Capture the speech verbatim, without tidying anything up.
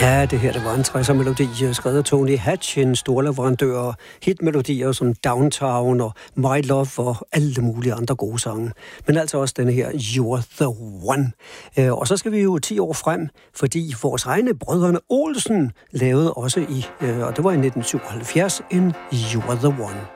Ja, det her det var en tresser-melodi, skrevet af Tony Hatch, en stor leverandør af hitmelodier som Downtown og My Love og alle mulige andre gode sange. Men altså også denne her, You're the One. Og så skal vi jo ti år frem, fordi vores egne brødrene Olsen lavede også i, og det var i nitten syvoghalvfjerds, en You're the One.